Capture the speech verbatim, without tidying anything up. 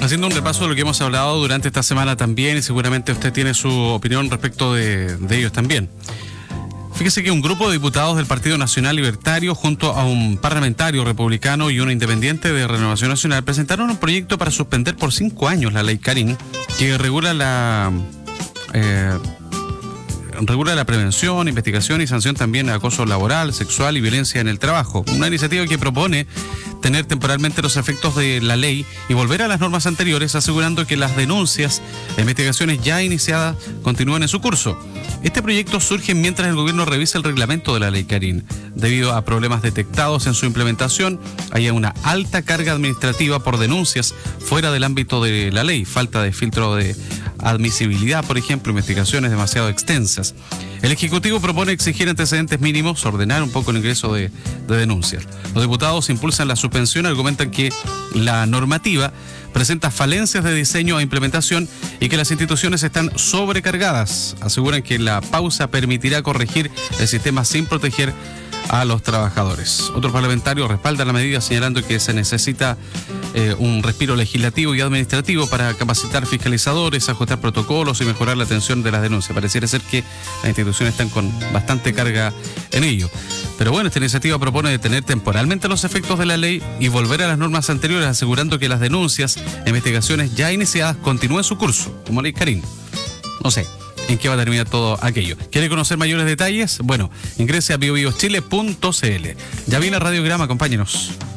Haciendo un repaso de lo que hemos hablado durante esta semana también, y seguramente usted tiene su opinión respecto de, de ellos también. Fíjese que un grupo de diputados del Partido Nacional Libertario, junto a un parlamentario republicano y uno independiente de Renovación Nacional, presentaron un proyecto para suspender por cinco años la ley Karin, que regula la... Eh, regula la prevención, investigación y sanción también de acoso laboral, sexual y violencia en el trabajo. Una iniciativa que propone tener temporalmente los efectos de la ley y volver a las normas anteriores, asegurando que las denuncias e investigaciones ya iniciadas continúen en su curso. Este proyecto surge mientras el gobierno revisa el reglamento de la ley Karin. Debido a problemas detectados en su implementación, hay una alta carga administrativa por denuncias fuera del ámbito de la ley, falta de filtro de admisibilidad, por ejemplo, investigaciones demasiado extensas. El Ejecutivo propone exigir antecedentes mínimos, ordenar un poco el ingreso de, de denuncias. Los diputados impulsan la suspensión, argumentan que la normativa presenta falencias de diseño e implementación y que las instituciones están sobrecargadas. Aseguran que la pausa permitirá corregir el sistema sin proteger a los trabajadores. Otros parlamentarios respaldan la medida, señalando que se necesita eh, un respiro legislativo y administrativo para capacitar fiscalizadores, ajustar protocolos y mejorar la atención de las denuncias. Pareciera ser que las instituciones están con bastante carga en ello. Pero bueno, esta iniciativa propone detener temporalmente los efectos de la ley y volver a las normas anteriores, asegurando que las denuncias e investigaciones ya iniciadas continúen su curso, como ley Karin. No sé en qué va a terminar todo aquello. ¿Quiere conocer mayores detalles? Bueno, ingrese a bio bio chile punto c l. Ya viene Radiograma, acompáñenos.